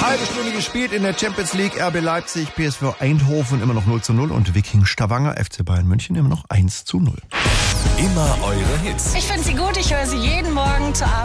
Halbe Stunde gespielt in der Champions League. RB Leipzig, PSV Eindhoven immer noch 0:0 und Viking Stavanger, FC Bayern München immer noch 1:0. Immer eure Hits. Ich finde sie gut, ich höre sie jeden Morgen zur Arbeit.